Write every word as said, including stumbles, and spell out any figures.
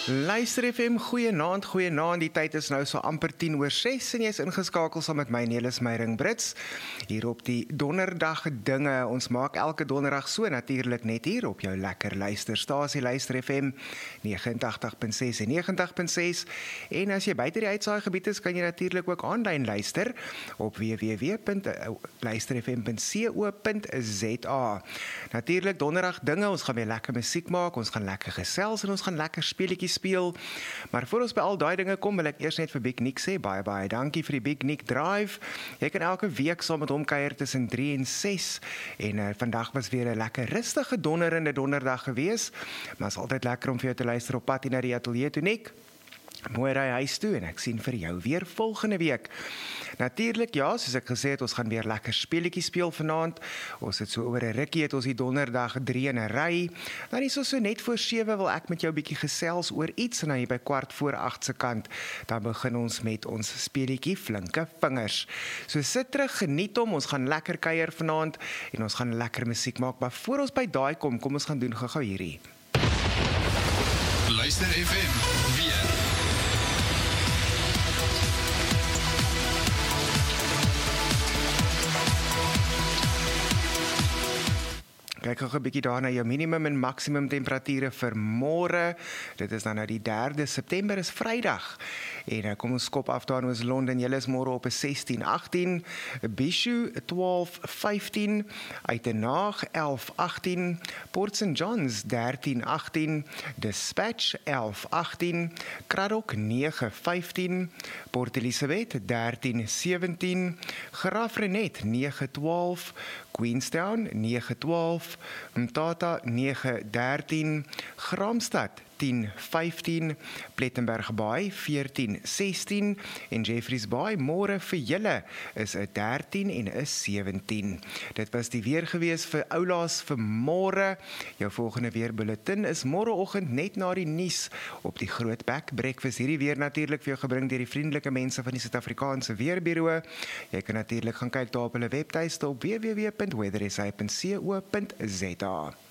Luister F M, goeienaand, goeienaand, die tyd is nou so amper tien oor ses en jy is ingeskakel saam met my Nelis Meyring Brits hier op die donderdag dinge. Ons maak elke donderdag so natuurlik net hier op jou lekker luisterstasie Luister F M nege agt punt ses en nege agt punt ses en as jy buite die uitsaaigebied is, kan jy natuurlik ook aanlyn luister op w w w punt luister f m punt co punt z a. Natuurlik donderdag dinge, ons gaan weer lekker musiek maak, ons gaan lekker gesels en ons gaan lekker speletjies speel. Maar voor ons by al daai dinge kom, wil ek eers net vir Big Nick sê, baie baie dankie vir die Big Nick Drive. Jy kan elke week saam met hom kuier tussen drie en ses en uh, vandag was weer 'n lekker rustige donderende donderdag gewees, maar is altyd lekker om vir jou te luister op pad na die ateljee toe, Nick. Mooi ry huis toe en ek sien vir jou weer volgende week. Natuurlik ja, soos ek gesê het, ons gaan weer lekker speletjies speel vanaand. Ons het so oor 'n rukkie het ons die donderdag drie in 'n ry. Dan is ons so net voor sewe wil ek met jou 'n bietjie gesels oor iets en dan hier by kwart voor agt se kant, dan begin ons met ons speletjie Flinke Vingers. So sit terug, geniet hom, ons gaan lekker kuier vanaand en ons gaan lekker musiek maak, maar voor ons by daai kom, kom ons gaan doen gou-gou hierdie. Luister F M weer. Kyk gou 'n bietjie daar na jou minimum en maksimum temperature vir môre. Dit is dan nou die derde September, is Vrydag. En uh, kom ons skop af daar in Oos-London. Julle is môre op 'n sestien agttien, Bishu twaalf vyftien, Uitenaag elf agttien, Port Saint John's dertien agttien, Dispatch elf agttien, Cradock nege vyftien, Port Elizabeth dertien sewentien, Graafrenet nege twaalf, Queenstown nege twaalf, Mthatha nege dertien, Graamsstad tien vyftien, Plettenberg Baai veertien sestien en Jeffreys Bay môre vir julle is 'n dertien en 'n sewentien. Dit was die weer gewees vir oulaas vir môre. Jou volgende weerbulletin is môreoggend net na die nuus op die Groot Bek Breakfast. Hierdie weer natuurlik vir jou gebring deur die vriendelike mense van die Suid-Afrikaanse Weerbureau. Jy kan natuurlik gaan kyk daar op hulle webtuiste op w w w punt weather s a punt co punt z a.